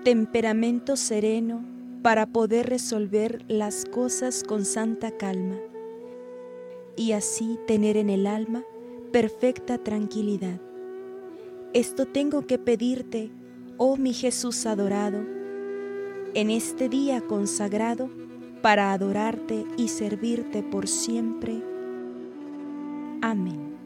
temperamento sereno para poder resolver las cosas con santa calma y así tener en el alma perfecta tranquilidad. Esto tengo que pedirte, oh mi Jesús adorado, en este día consagrado para adorarte y servirte por siempre. Amén.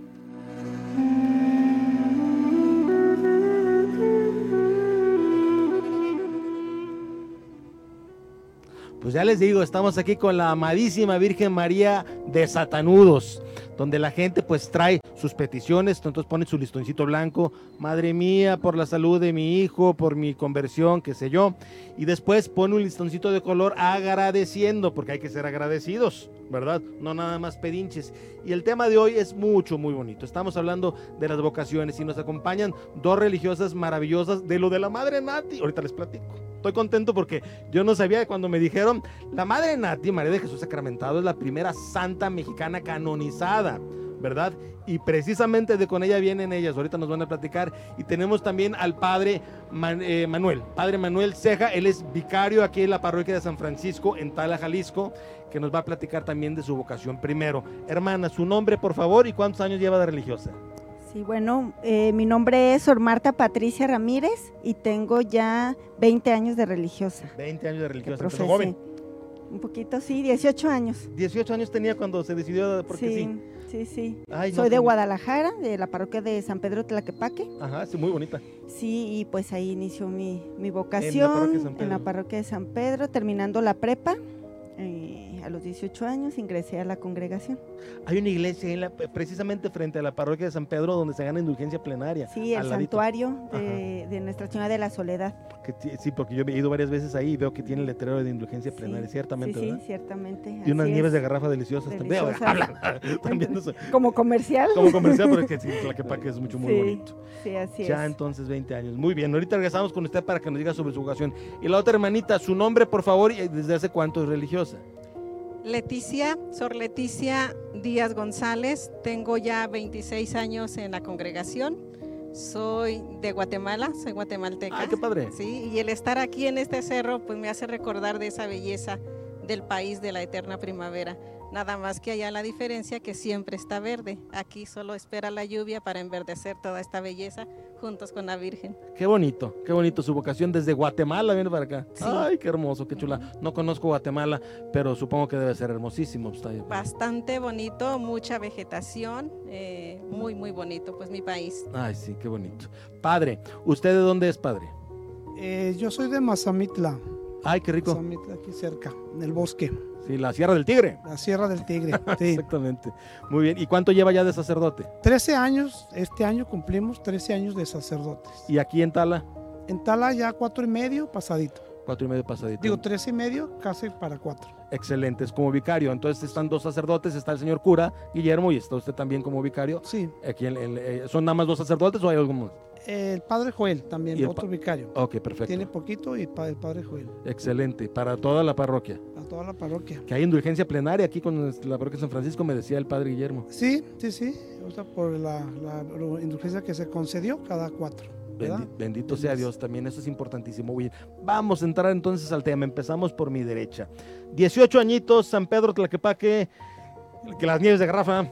Pues ya les digo, estamos aquí con la amadísima Virgen María de Satanudos, donde la gente pues trae sus peticiones, entonces pone su listoncito blanco, Madre mía, por la salud de mi hijo, por mi conversión, qué sé yo, y después pone un listoncito de color agradeciendo, porque hay que ser agradecidos, ¿verdad? No nada más pedinches. Y el tema de hoy es muy bonito. Estamos hablando de las vocaciones y nos acompañan dos religiosas maravillosas de lo de la Madre Nati. Ahorita les platico. Estoy contento porque yo no sabía cuando me dijeron, la Madre Nati, María de Jesús Sacramentado, es la primera santa mexicana canonizada, ¿verdad? Y precisamente de con ella vienen ellas, ahorita nos van a platicar. Y tenemos también al padre Padre Manuel Ceja, él es vicario aquí en la parroquia de San Francisco, en Tala, Jalisco, que nos va a platicar también de su vocación. Primero, hermana, su nombre por favor y cuántos años lleva de religiosa. Sí, bueno, mi nombre es Sor Marta Patricia Ramírez y tengo ya 20 años de religiosa. 20 años de religiosa, pero joven. Un poquito, sí, 18 años. 18 años tenía cuando se decidió, porque sí. Sí. Ay, soy de Guadalajara, de la parroquia de San Pedro Tlaquepaque. Ajá, sí, muy bonita. Sí, y pues ahí inició mi vocación en la parroquia de San Pedro, terminando la prepa. A los 18 años ingresé a la congregación. Hay una iglesia precisamente frente a la parroquia de San Pedro donde se gana indulgencia plenaria. Sí, el santuario de Nuestra Señora de la Soledad. Sí, porque yo he ido varias veces ahí y veo que tiene el letrero de indulgencia plenaria, ciertamente, ¿verdad? Sí, ciertamente. Y unas nieves de garrafa deliciosas. También. Como comercial. Como comercial, porque sí, Tlaquepaque es muy bonito. Sí, así es. Ya entonces 20 años. Muy bien, ahorita regresamos con usted para que nos diga sobre su vocación. Y la otra hermanita, su nombre, por favor, y desde hace cuánto es religiosa. Sor Leticia Díaz González, tengo ya 26 años en la congregación, soy de Guatemala, soy guatemalteca. ¡Ay, qué padre! Sí, y el estar aquí en este cerro pues me hace recordar de esa belleza del país de la eterna primavera, nada más que allá la diferencia que siempre está verde, aquí solo espera la lluvia para enverdecer toda esta belleza juntos con la Virgen. Qué bonito su vocación, desde Guatemala viene para acá. Sí. Ay, qué hermoso, qué chula. No conozco Guatemala, pero supongo que debe ser hermosísimo. Bastante bonito, mucha vegetación, muy bonito, pues mi país. Ay, sí, qué bonito. Padre, ¿usted de dónde es, padre? Yo soy de Mazamitla. Ay, qué rico. Mazamitla, aquí cerca, en el bosque. Sí, la Sierra del Tigre. La Sierra del Tigre, sí. Exactamente. Muy bien. ¿Y cuánto lleva ya de sacerdote? 13 años, este año cumplimos 13 años de sacerdotes. ¿Y aquí en Tala? En Tala ya 4 y medio pasadito. 4 y medio pasadito. Digo 13 y medio, casi para 4. Excelente, es como vicario. Entonces están dos sacerdotes, está el señor cura Guillermo y está usted también como vicario. Sí. Aquí ¿son nada más dos sacerdotes o hay algo más? El padre Joel también, otro vicario. Ok, perfecto. Tiene poquito y el padre Joel. Excelente, para toda la parroquia. Para toda la parroquia. Que hay indulgencia plenaria aquí con la parroquia de San Francisco, me decía el padre Guillermo. Sí. O sea, por la indulgencia que se concedió cada 4. Bendito sea Dios también, eso es importantísimo. Muy bien. Vamos a entrar entonces al tema, empezamos por mi derecha. 18 añitos, San Pedro Tlaquepaque, que las nieves de garrafa.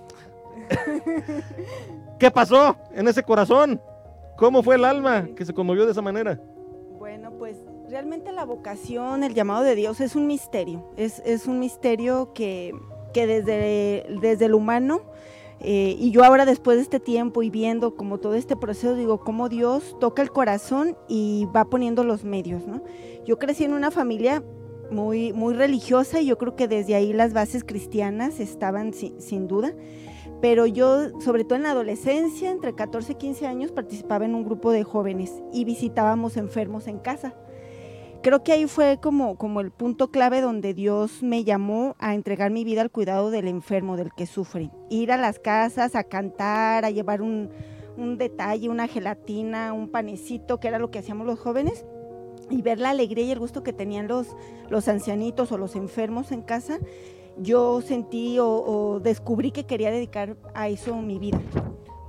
¿Qué pasó en ese corazón? ¿Cómo fue el alma que se conmovió de esa manera? Bueno, pues realmente la vocación, el llamado de Dios es un misterio, es un misterio que desde el humano, y yo ahora después de este tiempo y viendo como todo este proceso, digo, cómo Dios toca el corazón y va poniendo los medios, ¿no? Yo crecí en una familia muy religiosa y yo creo que desde ahí las bases cristianas estaban sin duda. Pero yo, sobre todo en la adolescencia, entre 14 y 15 años, participaba en un grupo de jóvenes y visitábamos enfermos en casa. Creo que ahí fue como el punto clave donde Dios me llamó a entregar mi vida al cuidado del enfermo, del que sufre. Ir a las casas, a cantar, a llevar un detalle, una gelatina, un panecito, que era lo que hacíamos los jóvenes, y ver la alegría y el gusto que tenían los ancianitos o los enfermos en casa. Yo sentí o descubrí que quería dedicar a eso mi vida.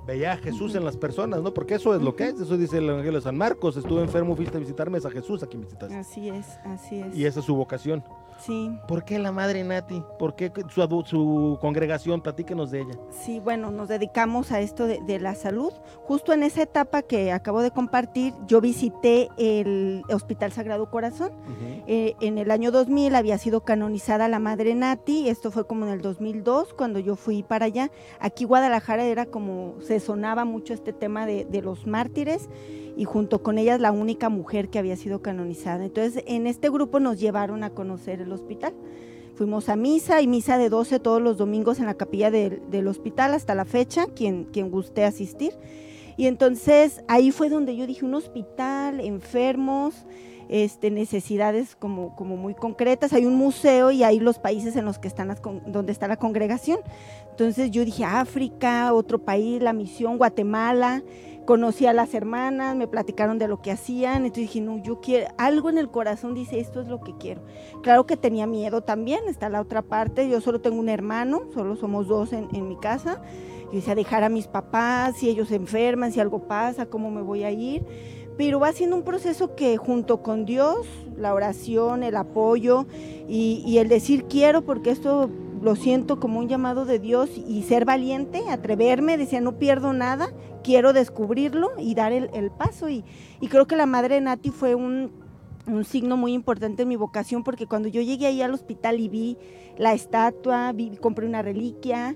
veía a Jesús en las personas, ¿no? Porque eso es lo que es, eso dice el Evangelio de San Marcos, estuve enfermo, fuiste a visitarme, es a Jesús a quien visitaste. Así es, así es. Y esa es su vocación. Sí. ¿Por qué la Madre Nati? ¿Por qué su congregación? Platíquenos de ella. Sí, bueno, nos dedicamos a esto de la salud. Justo en esa etapa que acabo de compartir, yo visité el Hospital Sagrado Corazón. En el año 2000 había sido canonizada la Madre Nati, esto fue como en el 2002 cuando yo fui para allá. Aquí Guadalajara era como, se sonaba mucho este tema de los mártires, y junto con ellas la única mujer que había sido canonizada. Entonces en este grupo nos llevaron a conocer el hospital. Fuimos a misa, y misa de 12 todos los domingos en la capilla del hospital hasta la fecha, quien guste asistir. Y entonces ahí fue donde yo dije, un hospital, enfermos, necesidades como muy concretas, hay un museo y hay los países en los que están donde está la congregación. Entonces yo dije, África, otro país, la misión, Guatemala. Conocí a las hermanas, me platicaron de lo que hacían, entonces dije, no, yo quiero, algo en el corazón dice, esto es lo que quiero. Claro que tenía miedo también, está la otra parte, yo solo tengo un hermano, solo somos dos en mi casa. Yo decía, dejar a mis papás, si ellos se enferman, si algo pasa, ¿cómo me voy a ir? Pero va siendo un proceso que junto con Dios, la oración, el apoyo y el decir quiero, porque esto lo siento como un llamado de Dios, y ser valiente, atreverme, decía, no pierdo nada, quiero descubrirlo y dar el paso, y creo que la Madre Nati fue un signo muy importante en mi vocación, porque cuando yo llegué ahí al hospital y vi la estatua, compré una reliquia,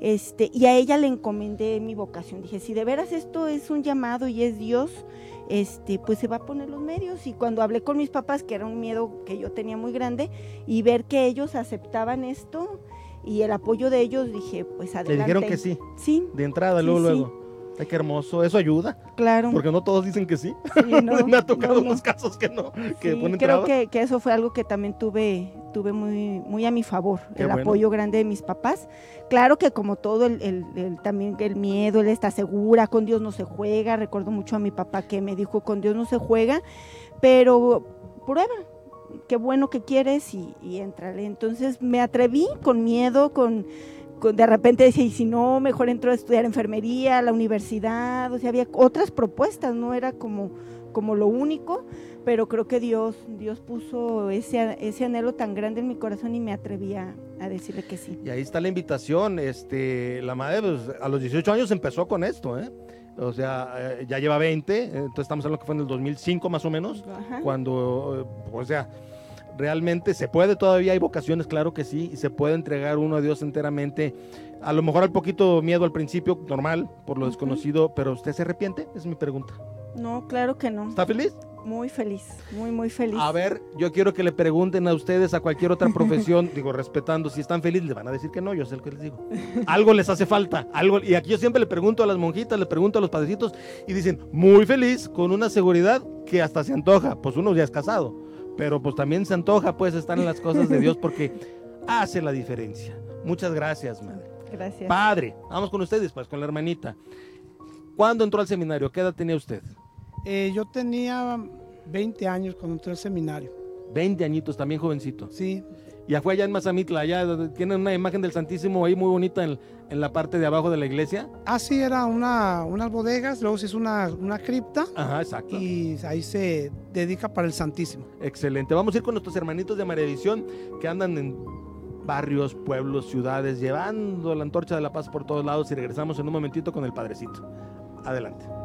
y a ella le encomendé mi vocación, dije, si de veras esto es un llamado y es Dios, pues se va a poner los medios. Y cuando hablé con mis papás, que era un miedo que yo tenía muy grande, y ver que ellos aceptaban esto y el apoyo de ellos, dije, pues adelante. Le dijeron que sí. Sí. De entrada, Sí, luego. Ay, qué hermoso, eso ayuda. Claro. Porque no todos dicen que sí. Sí, no, me ha tocado no. unos casos que no, que Sí, ponen creo trabas. que eso fue algo que también tuve muy a mi favor, Qué el bueno. apoyo grande de mis papás. Claro que como todo, también el miedo, él está segura, con Dios no se juega. Recuerdo mucho a mi papá que me dijo, con Dios no se juega, pero prueba, qué bueno que quieres y éntrale. Entonces me atreví con miedo, de repente decía, y si no, mejor entro a estudiar enfermería, a la universidad, o sea, había otras propuestas, no era como lo único, pero creo que Dios puso ese anhelo tan grande en mi corazón y me atreví a decirle que sí. Y ahí está la invitación, la madre pues, a los 18 años empezó con esto, o sea, ya lleva 20, entonces estamos hablando que fue en el 2005 más o menos, Ajá. cuando, o sea, realmente se puede, todavía hay vocaciones, claro que sí, y se puede entregar uno a Dios enteramente, a lo mejor al poquito miedo al principio, normal, por lo desconocido, pero ¿usted se arrepiente? Es mi pregunta. No, claro que no. ¿Está feliz? Muy feliz, muy feliz. A ver, yo quiero que le pregunten a ustedes, a cualquier otra profesión, digo, respetando, si están felices, le van a decir que no, yo sé lo que les digo. Algo les hace falta, algo, y aquí yo siempre le pregunto a las monjitas, le pregunto a los padrecitos, y dicen, muy feliz, con una seguridad que hasta se antoja, pues uno ya es casado, pero pues también se antoja, pues, estar en las cosas de Dios, porque hace la diferencia. Muchas gracias, madre. Gracias. Padre, vamos con ustedes, pues, con la hermanita. ¿Cuándo entró al seminario? ¿Qué edad tenía usted? Yo tenía 20 años cuando entré al seminario. 20 añitos, también jovencito. Sí, Ya fue allá en Mazamitla, allá tienen una imagen del Santísimo ahí muy bonita en la parte de abajo de la iglesia. así era unas bodegas, luego se hizo una cripta Ajá, exacto. y ahí se dedica para el Santísimo. Excelente. Vamos a ir con nuestros hermanitos de María Visión que andan en barrios, pueblos, ciudades, llevando la antorcha de la paz por todos lados, y regresamos en un momentito con el Padrecito. Adelante.